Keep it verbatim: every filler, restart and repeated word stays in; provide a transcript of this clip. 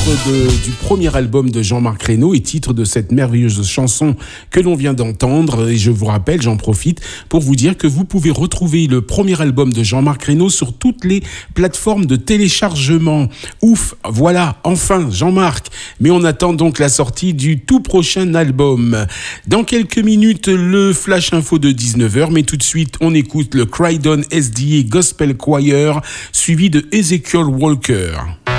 de, du premier album de Jean-Marc Reynaud et titre de cette merveilleuse chanson que l'on vient d'entendre. Et je vous rappelle, j'en profite pour vous dire que vous pouvez retrouver le premier album de Jean-Marc Reynaud sur toutes les plateformes de téléchargement. Ouf, voilà, enfin Jean-Marc. Mais on attend donc la sortie du tout prochain album. Dans quelques minutes, le Flash Info de dix-neuf heures, mais tout de suite, on écoute le Croydon S D A Gospel Choir, suivi de Ezekiel Walker.